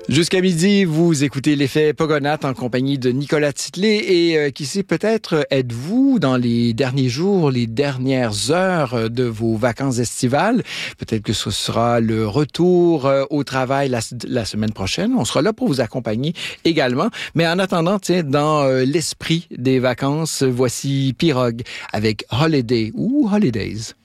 Jusqu'à midi, vous écoutez l'effet Pogonath en compagnie de Nicolas Titley et qui sait, peut-être êtes-vous dans les derniers jours, les dernières heures de vos vacances estivales. Peut-être que ce sera le retour au travail la semaine prochaine. On sera là pour vous accompagner également. Mais en attendant, tiens, dans l'esprit des vacances, voici Pirogue avec Holiday ou Holidays.